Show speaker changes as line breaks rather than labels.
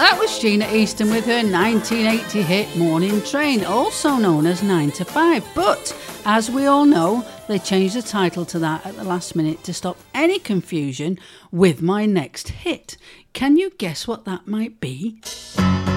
That was Sheena Easton with her 1980 hit Morning Train, also known as 9 to 5. But, as we all know, they changed the title to that at the last minute to stop any confusion with my next hit. Can you guess what that might be?